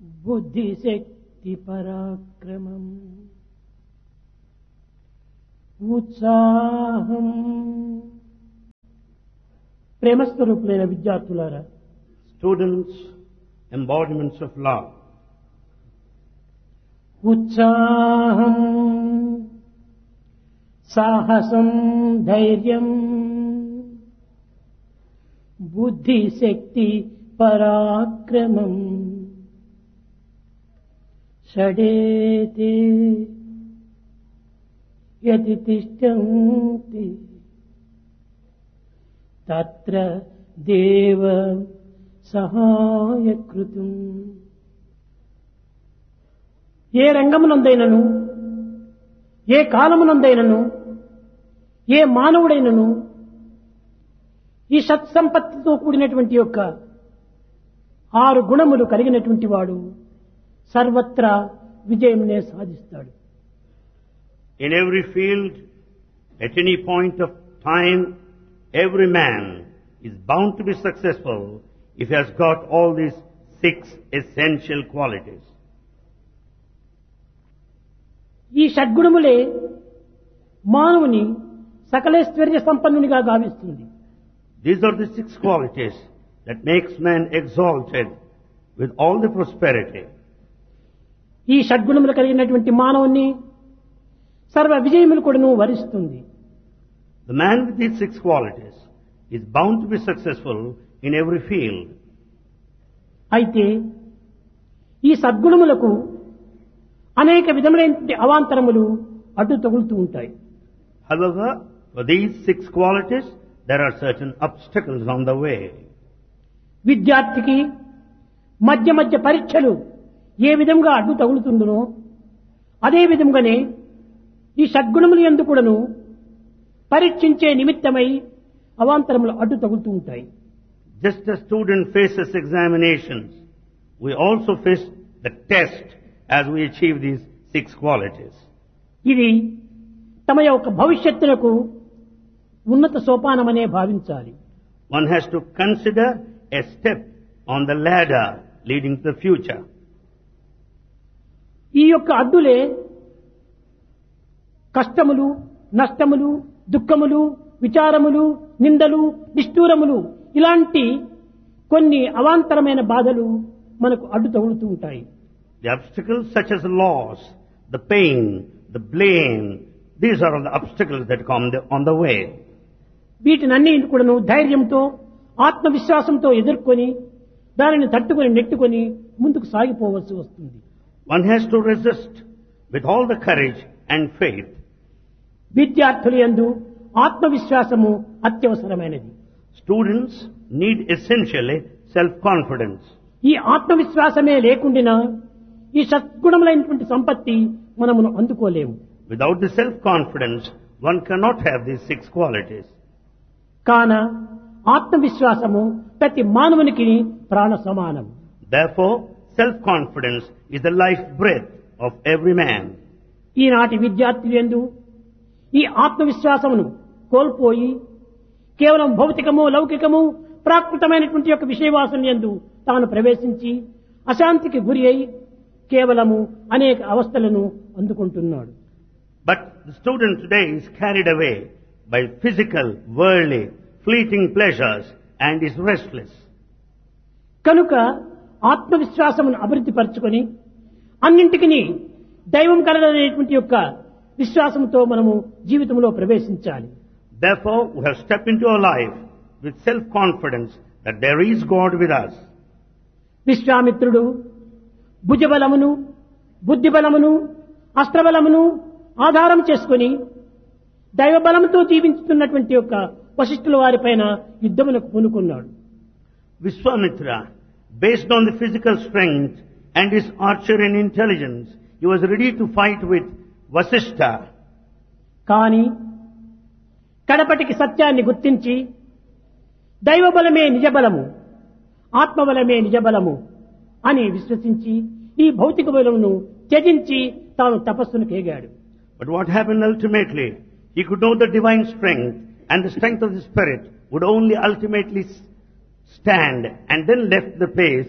బుద్ధిశక్తి పరాక్రమం ఉత్సాహం. ప్రేమస్వరూపులైన విద్యార్థులారా, Students, embodiments of love. ఉత్సాహం, సాహసం, ధైర్యం, బుద్ధిశక్తి పరాక్రమం షడేతే యది తిష్టంతి తత్ర దేవ సహాయకృతం. ఏ రంగమునందైనను, ఏ కాలమునందైనను, ఏ మానవుడైనను ఈ సత్సంపత్తితో కూడినటువంటి యొక్క 6 గుణములు కలిగినటువంటి వాడు సర్వత్రా విజయంనే సాధిస్తాడు. In every field, at any point of time, every man is bound to be successful if he has got all these 6 essential qualities. ఈ షడ్గుణములే మానవుని సకలైశ్వర్య సంపన్నునిగా గావిస్తుంది. These are the 6 qualities that makes man exalted with all the prosperity. ఈ షడ్గుణములు కలిగినటువంటి మానవుని సర్వ విజయములు కూడాను వరిస్తుంది. The man with these 6 qualities is bound to be successful in every field. అయితే ఈ సద్గుణములకు అనేక విధములైన అవాంతరములు అడ్డు తగులుతూ ఉంటాయి. However, for these 6 qualities, there are certain obstacles on the way. విద్యార్థికి మధ్య మధ్య పరీక్షలు ఏ విధంగా అడ్డు తగులుతుందో అదే విధంగానే ఈ సద్గుణములు యందు కూడాను పరీక్షించే నిమిత్తమై అవాంతరములు అడ్డు తగులుతూ ఉంటాయి. Just as student faces examinations, we also face the test as we achieve these 6 qualities. ఇది తమ యొక్క భవిష్యత్తునకు ఉన్నత సోపానమనే భావించాలి. One has to consider a step on the ladder leading to the future. ఈ యొక్క అడ్డులే కష్టములు, నష్టములు, దుఃఖములు, విచారములు, నిందలు, నిష్ఠూరములు ఇలాంటి కొన్ని అవాంతరమైన బాధలు మనకు అడ్డు తగులుతూ ఉంటాయి. The obstacles such as loss, the pain, the blame, these are all the obstacles that come on the way. వీటినన్నీ కూడాను ధైర్యంతో, ఆత్మవిశ్వాసంతో ఎదుర్కొని దానిని తట్టుకొని నెట్టుకొని ముందుకు సాగిపోవలసి వస్తుంది. One has to resist with all the courage and faith. విద్యార్థుల యందు ఆత్మవిశ్వాసము అత్యవసరమైనది. Students need essentially self-confidence. ఈ ఆత్మవిశ్వాసమే లేకుండా ఈ సద్గుణములైనటువంటి సంపత్తి మనమును అందుకోలేము. Without the self-confidence, one cannot have these 6 qualities. కాన ఆత్మవిశ్వాసము ప్రతి మానవునికి ప్రాణ సమానం. Therefore, self-confidence is the life breath of every man. ఈనాటి విద్యార్థులు యందు ఈ ఆత్మవిశ్వాసమును కోల్పోయి కేవలం భౌతికము, లౌకికము, ప్రాకృతమైనటువంటి యొక్క విషయవాసన యందు తాను ప్రవేశించి అశాంతికి గురి అయి కేవలము అనేక అవస్థలను అందుకుంటున్నాడు. But the student today is carried away by physical, worldly, fleeting pleasures and is restless. కనుక ఆత్మవిశ్వాసమును అభివృద్ధి పరచుకొని అన్నింటికి దైవం కలదనేటువంటి యొక్క విశ్వాసంతో మనము జీవితంలో ప్రవేశించాలి. Therefore, we have stepped into our life with self-confidence that there is God with us. విశ్వామిత్రుడు భుజబలమును, బుద్ధిబలమును, అస్త్రబలమును ఆధారం చేసుకొని దైవబలంతో జీవించుతున్నటువంటి యొక్క వశిష్ఠుల వారిపైన యుద్ధమునకు పూనుకున్నాడు. Vishwamitra, based on the physical strength and his archery and intelligence, he was ready to fight with Vasishtha. కానీ కడపటికి సత్యాన్ని గుర్తించి దైవబలమే నిజబలము, ఆత్మబలమే నిజబలము అని విశ్వసించి ఈ భౌతిక బలమును త్యజించి తాను తపస్సును కేగాడు. But what happened ultimately? He could know the divine strength and the strength of the spirit would only ultimately stand and then left the place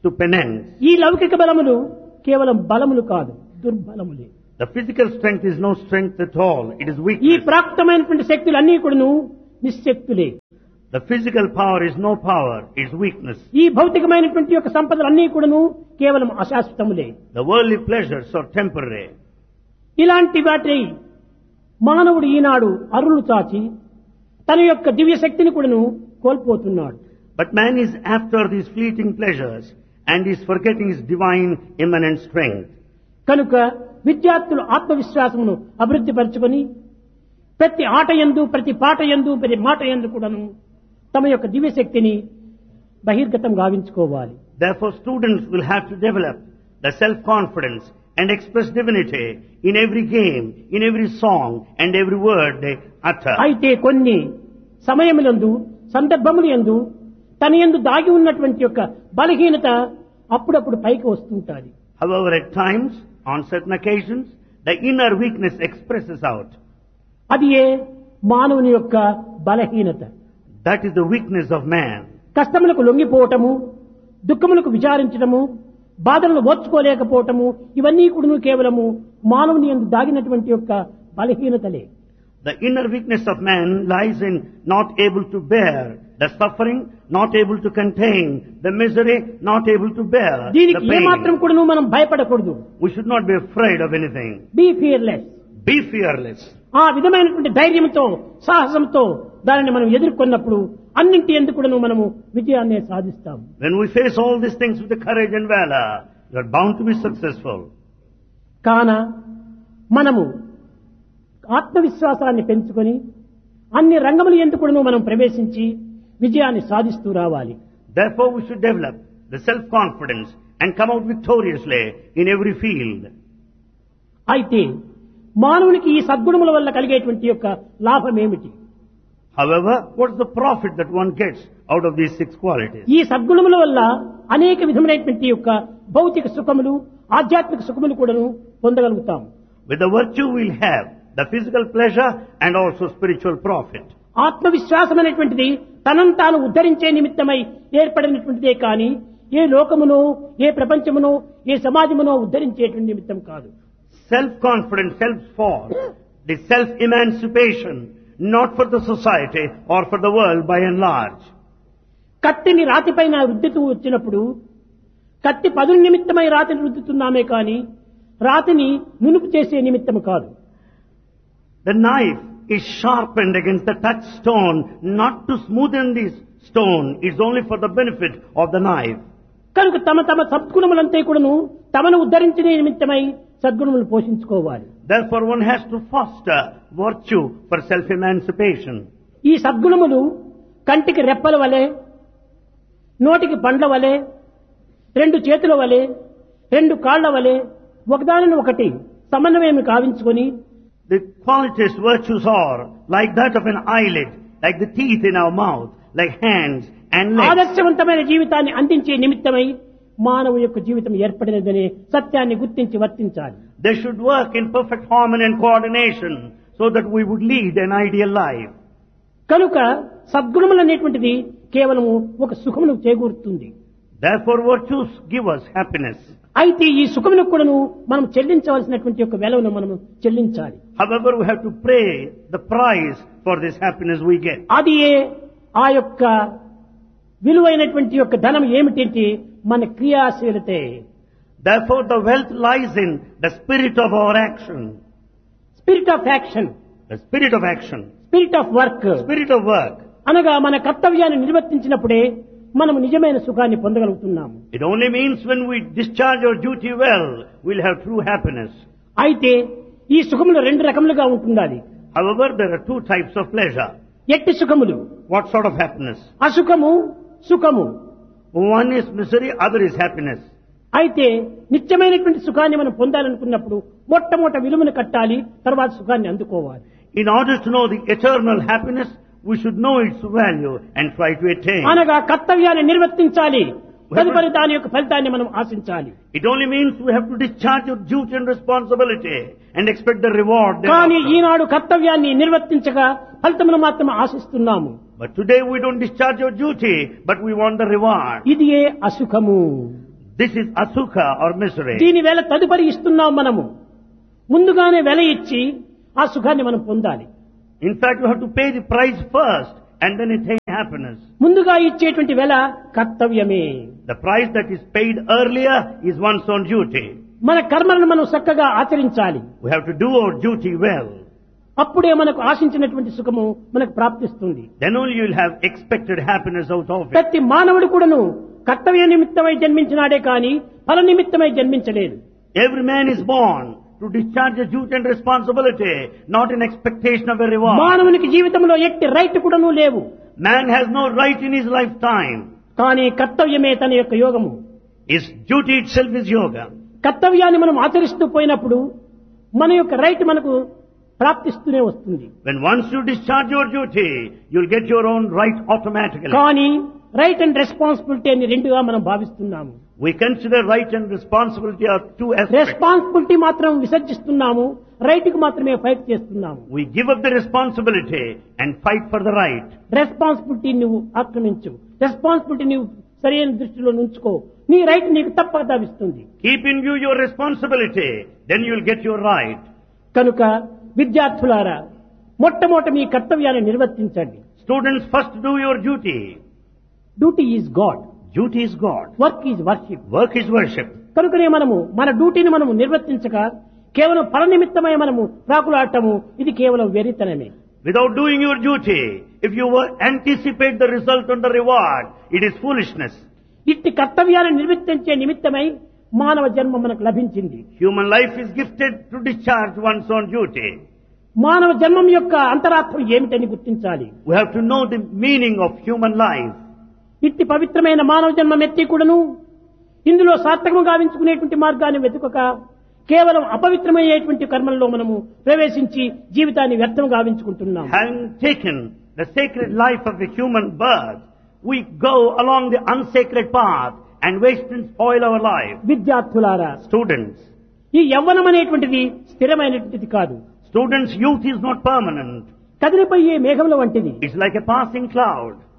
to penance. ఈ లౌకిక బలములు కేవలం బలములు కాదు, దుర్బలములే. The physical strength is no strength at all. It is ఈ weakness. ప్రాప్తమైనటువంటి శక్తులు అన్నీ కూడాను నిశ్శక్తులే. The physical power is no power. It is weakness. ఈ భౌతికమైనటువంటి యొక్క సంపదలు అన్నీ కూడాను కేవలం అశాశ్వతములే. The worldly pleasures are temporary. ఇలాంటి వాటి మానవుడు ఈనాడు అరులు చాచి తన యొక్క దివ్య శక్తిని కూడాను కోల్పోతున్నాడు. But man is after these fleeting pleasures and is forgetting his divine immanent strength. కనుక విద్యార్థులు ఆత్మవిశ్వాసమును అభివృద్ధి పరచుకొని ప్రతి ఆట యందు, ప్రతి పాట యందు, ప్రతి మాట యందు కూడాను తమ యొక్క దివ్య శక్తిని బహిర్గతం గావించుకోవాలి. Therefore, students will have to develop the self-confidence and express divinity in every game, in every song, and every word they utter. అయితే కొన్ని సమయములందు, సందర్భముల యందు తన యందు దాగి ఉన్నటువంటి యొక్క బలహీనత అప్పుడప్పుడు పైకి వస్తుంటాది. However, at times, on certain occasions, the inner weakness expresses out. అది ఏ మానవుని యొక్క బలహీనత. That is the weakness of man. కష్టములకు లొంగిపోవటము, దుఃఖములకు విచారించడము, బాధలను ఓర్చుకోలేకపోవటము, ఇవన్నీ కూడా కేవలము మానవుని యందు దాగినటువంటి యొక్క బలహీనతలే. The inner weakness of man lies in not able to bear the suffering, not able to contain the misery, not able to bear the దీనికి ఏమాత్రం pain. కూడా మనం భయపడకూడదు. We should not be afraid of anything. Be fearless. Be fearless. ఆ విధమైనటువంటి ధైర్యంతో, సాహసంతో దానిని మనం ఎదుర్కొన్నప్పుడు అన్నింటి ఎందుకు కూడా మనము విజయాన్ని సాధిస్తాం. When we face all these things with the courage and valor, you are bound to be successful. కాన మనము ఆత్మవిశ్వాసాన్ని పెంచుకొని అన్ని రంగముల ఎందుకు కూడా మనం ప్రవేశించి విజయాన్ని సాధిస్తూ రావాలి. Therefore, we should develop the self-confidence and come out victoriously in every field. అయితే మానవునికి ఈ సద్గుణముల వల్ల కలిగేటువంటి యొక్క లాభం ఏమిటి? However, what's the profit that one gets out of these 6 qualities? ఈ సద్గుణముల వల్ల అనేక విధమైనటువంటి యొక్క భౌతిక సుఖములు, ఆధ్యాత్మిక సుఖములు కూడాను పొందగలుగుతాం. With the virtue we'll have the physical pleasure and also spiritual profit. ఆత్మవిశ్వాసం అనేటువంటిది తనను తాను ఉద్ధరించే నిమిత్తమై ఏర్పడినటువంటిదే కానీ ఏ లోకమునో, ఏ ప్రపంచమునో, ఏ సమాజమునో ఉద్ధరించేటువంటి నిమిత్తం కాదు. Self-confidence helps for the self-emancipation, not for the society or for the world by and large. కత్తిని రాతిపైన రుద్దుతూ వచ్చినప్పుడు కత్తి పదుల నిమిత్తమై రాతిని రుద్దుతున్నామే కానీ రాతిని నునుపు చేసే నిమిత్తము కాదు. The knife is sharpened against the touchstone, not to smoothen this stone. It's only for the benefit of the knife. కనుక తమ తమ సద్గుణములంతా కూడాను తమను ఉద్ధరించే నిమిత్తమై సద్గుణములు పోషించుకోవాలి. Therefore, one has to foster virtue for self-emancipation. ఈ సద్గుణములు కంటికి రెప్పల వలె, నోటికి పండ్ల వలె, 2 చేతుల వలె, 2 కాళ్ల వలె ఒకదానిని ఒకటి సమన్వయం కావించుకొని The qualities, virtues are like that of an eyelid, like the teeth in our mouth, like hands and legs. ఆదర్శవంతమైన జీవితాన్ని అందించే నిమిత్తమై మానవ యొక్క జీవితం ఏర్పడినదనే సత్యాన్ని గుర్తించి వర్తించాలి. They should work in perfect harmony and coordination so that we would lead an ideal life. కనుక సద్గుణములు అనేటువంటిది కేవలము ఒక సుఖమును చేకూరుతుంది. Therefore, virtues give us happiness. అయితే ఈ సుఖమును కూడాను మనం చెల్లించవలసినటువంటి యొక్క వెలవును మనం చెల్లించాలి. However, we have to pay the price for this happiness we get. అది ఆ యొక్క విలువైనటువంటి యొక్క ధనం ఏమిటంటే మన క్రియాశీలతే. Therefore, the wealth lies in the spirit of our action. Spirit of action, The spirit of action. Spirit of work Spirit of work. అనగా మన కర్తవ్యాన్ని నిర్వర్తించినప్పుడే మనము నిజమైన సుఖాన్ని పొందగలుగుతున్నాము. It only means when we discharge our duty well, we'll have true happiness. అయితే ఈ సుఖములు 2 రకములుగా ఉంటుండాలి. However, there are 2 types of pleasure. ఎట్టి సుఖములు? What sort of happiness? అసుఖము, సుఖము. One is misery, other is happiness. అయితే నిత్యమైనటువంటి సుఖాన్ని మనం పొందాలనుకున్నప్పుడు మొట్టమొదట విలువను కట్టాలి, తర్వాత సుఖాన్ని అందుకోవాలి. In order to know the eternal happiness, we should know its value and try to attain. అనగా కర్తవ్యాన్ని నిర్వర్తించాలి, తదుపరి దాని యొక్క ఫలితాన్ని మనం ఆశించాలి. It only means we have to discharge your duty and responsibility and expect the reward కానీ thereafter. ఈనాడు కర్తవ్యాన్ని నిర్వర్తించగా ఫలితమును మాత్రం ఆశిస్తున్నాము. But today we don't discharge your duty, but we want the reward. ఇది అసుఖము. This is asukha or misery. దీని వేళ తదుపరి ఇస్తున్నాం మనము. ముందుగానే వెల ఇచ్చి ఆ సుఖాన్ని మనం పొందాలి. In fact, you have to pay the price first and then attain happiness. ముందుగా ఇచ్చేటువంటి వెల కర్తవ్యమే. The price that is paid earlier is one's own duty. మన కర్మలను మనం చక్కగా ఆచరించాలి. We have to do our duty well. అప్పుడే మనకు ఆశించినటువంటి సుఖము మనకు ప్రాప్తిస్తుంది. Then only you will have expected happiness out of it. ప్రతి మానవుడు కూడాను కర్తవ్య నిమిత్తమై జన్మించినాడే కాని ఫల నిమిత్తమై జన్మించలేదు. Every man is born to discharge a duty and responsibility, not in expectation of a reward. మానవునికి జీవితంలో ఎట్టి రైట్ కూడాను లేవు. Man has no right in his lifetime. కానీ కర్తవ్యమే తన యొక్క యోగము. His duty itself is yoga. కర్తవ్యాన్ని మనం ఆచరిస్తూ పోయినప్పుడు మన యొక్క రైట్ మనకు ప్రాప్తిస్తూనే వస్తుంది. When once you discharge your duty, you'll get your own right automatically. కానీ రైట్ అండ్ రెస్పాన్సిబిలిటీ అని రెండుగా మనం భావిస్తున్నాము. We consider right and responsibility are two aspects. Responsibility మాత్రం విసర్జిస్తున్నాము, రైట్ కు మాత్రమే ఫైట్ చేస్తున్నాము. We give up the responsibility and fight for the right. Responsibility నువ్వు ఆక్రమించు, రెస్పాన్సిబిలిటీ నువ్వు సరైన దృష్టిలో ఉంచుకో, నీ రైట్ నీకు తప్పక లభిస్తుంది. Keep in view your responsibility, then you'll get your right. కనుక విద్యార్థులారా, మొట్టమొదట మీ కర్తవ్యాన్ని నిర్వర్తించండి. Students, first do your duty. Duty is God, Duty is God. Work is worship. Work is worship. కనుకనే మనము మన డ్యూటీని మనము నిర్వర్తించక కేవలం ఫల నిమిత్తమై మనము ప్రాకులాడటము ఇది కేవలం వెరితనమే. Without doing your duty, if you anticipate the result and the reward, it is foolishness. ఇట్టి కర్తవ్యాన్ని నిర్వర్తించే నిమిత్తమై మానవ జన్మ మనకు లభించింది. Human life is gifted to discharge one's own duty. మానవ జన్మం యొక్క అంతరార్థం ఏమిటని గుర్తించాలి. We have to know the meaning of human life. ఇట్టి పవిత్రమైన మానవ జన్మం ఎత్తి కూడాను ఇందులో సార్థకము గావించుకునేటువంటి మార్గాన్ని వెతుకక కేవలం అపవిత్రమయ్యేటువంటి కర్మల్లో మనము ప్రవేశించి జీవితాన్ని వ్యర్థం గావించుకుంటున్నాం. Having taken the sacred life of the human birth, we go along the unsacred path and waste and spoil our life. విద్యార్థులారా, Students, ఈ యవ్వనం అనేటువంటిది స్థిరమైనటువంటిది కాదు. Students' youth is not permanent. కదిలిపోయే మేఘముల వంటిది. It's like a passing cloud.